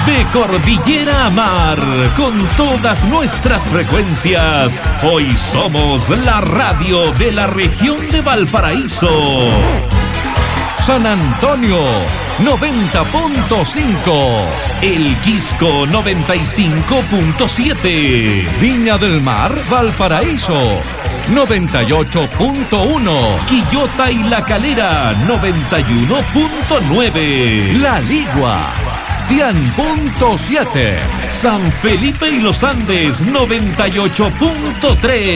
De cordillera a mar, con todas nuestras frecuencias, hoy somos la radio de la región de Valparaíso. San Antonio, 90.5. El Quisco, 95.7. Viña del Mar, Valparaíso, 98.1. Quillota y La Calera, 91.9. La Ligua, 100.7. San Felipe y los Andes, 98.3.